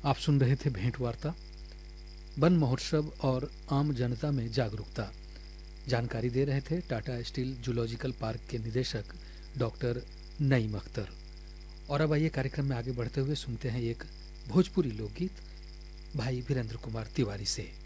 आप सुन रहे थे भेंट वार्ता, वन महोत्सव और आम जनता में जागरूकता। जानकारी दे रहे थे टाटा स्टील जूलॉजिकल पार्क के निदेशक डॉक्टर नईम अख्तर। और अब आइए कार्यक्रम में आगे बढ़ते हुए सुनते हैं एक भोजपुरी लोकगीत भाई वीरेंद्र कुमार तिवारी से।